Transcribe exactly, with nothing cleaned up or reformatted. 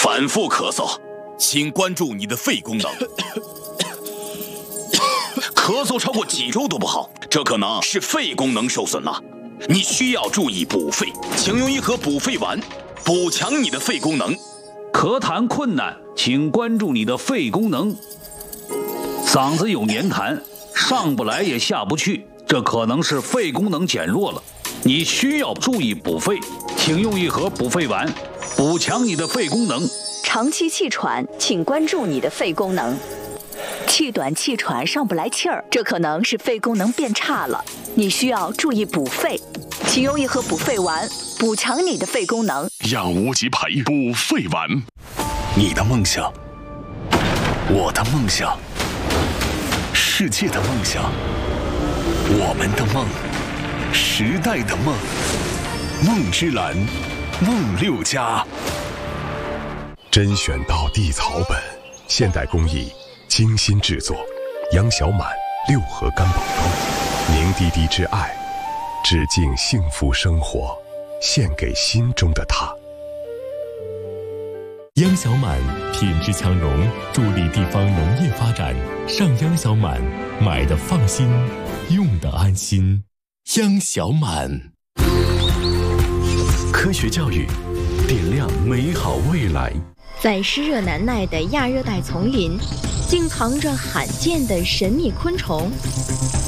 反复咳嗽，请关注你的肺功能。咳嗽超过几周都不好，这可能是肺功能受损了。你需要注意补肺，请用一盒补肺丸，补强你的肺功能。 咳痰困难，请关注你的肺功能。嗓子有黏痰，上不来也下不去，这可能是肺功能减弱了。你需要注意补肺，请用一盒补肺丸，补强你的肺功能。 长期气喘，请关注你的肺功能。气短气喘上不来气儿，这可能是肺功能变差了，你需要注意补肺，请用一盒补肺丸，补强你的肺功能。 让无极牌补肺丸。你的梦想，我的梦想，世界的梦想，我们的梦，时代的梦，梦之蓝，梦六家。 甄选到地草本，现代工艺，精心制作，杨小满六合干宝膏，凝滴滴之爱，致敬幸福生活，献给心中的他。 央小满品质强农，助力地方农业发展。上央小满，买的放心，用的安心。央小满。 科学教育，点亮美好未来。 在湿热难耐的亚热带丛林，竟藏着罕见的神秘昆虫。